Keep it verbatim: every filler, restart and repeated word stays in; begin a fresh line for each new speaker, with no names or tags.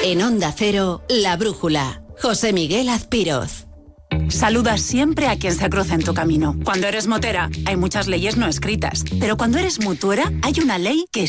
En Onda Cero, La Brújula. José Miguel Azpiroz.
Saluda siempre a quien se cruza en tu camino. Cuando eres motera, hay muchas leyes no escritas. Pero cuando eres mutuera, hay una ley que